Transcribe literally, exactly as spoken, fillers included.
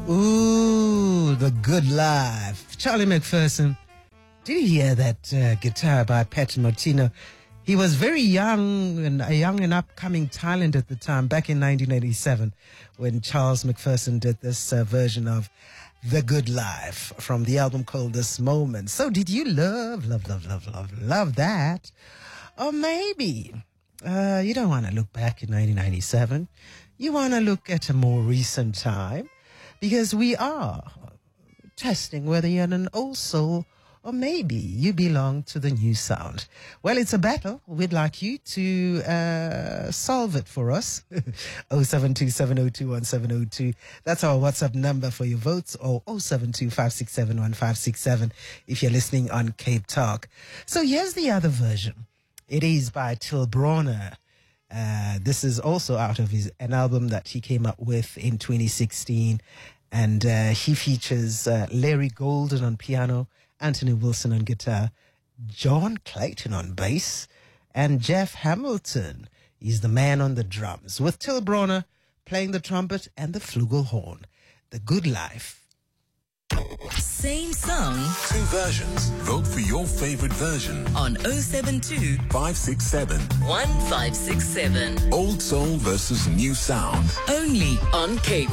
Ooh, The Good Life. Charlie McPherson. Did you hear that uh, guitar by Pat Martino? He was very young and a young and upcoming talent at the time, back in nineteen eighty-seven, when Charles McPherson did this uh, version of The Good Life from the album called This Moment. So did you love, love, love, love, love, love that? Or maybe uh, you don't want to look back in nineteen ninety-seven. You want to look at a more recent time, because we are testing whether you're an old soul or maybe you belong to the new sound. Well, it's a battle. We'd like you to uh, solve it for us. oh seven two, seven oh two, one seven oh two. That's our WhatsApp number for your votes, or oh seven two, five six seven, one five six seven if you're listening on Cape Talk. So here's the other version. It is by Till Bronner. Uh, this is also out of his an album that he came up with in twenty sixteen. And uh, he features uh, Larry Golden on piano, Anthony Wilson on guitar, John Clayton on bass, and Jeff Hamilton is the man on the drums, with Till Bronner playing the trumpet and the flugelhorn. The Good Life. Same song, two versions. Vote for your favorite version on oh seven two, five six seven, one five six seven. Old Soul versus New Sound. Only on Cape